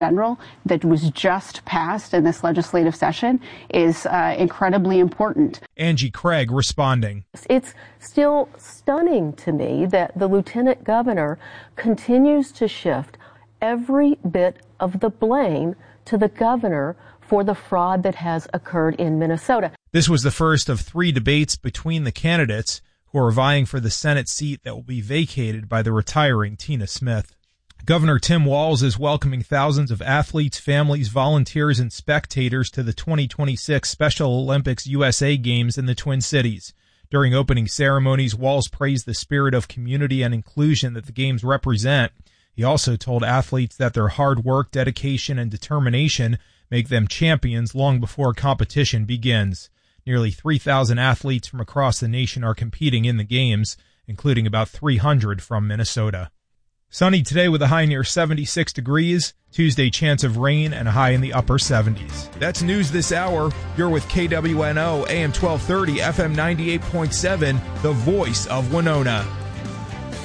general that was just passed in this legislative session is incredibly important. Angie Craig responding. It's still stunning to me that the lieutenant governor continues to shift every bit of the blame to the governor for the fraud that has occurred in Minnesota. This was the first of 3 debates between the candidates who are vying for the Senate seat that will be vacated by the retiring Tina Smith. Governor Tim Walz is welcoming thousands of athletes, families, volunteers, and spectators to the 2026 Special Olympics USA Games in the Twin Cities. During opening ceremonies, Walz praised the spirit of community and inclusion that the Games represent. He also told athletes that their hard work, dedication, and determination make them champions long before competition begins. Nearly 3,000 athletes from across the nation are competing in the Games, including about 300 from Minnesota. Sunny today with a high near 76 degrees. Tuesday, chance of rain and a high in the upper 70s. That's news this hour. You're with KWNO, AM 1230, FM 98.7, the voice of Winona.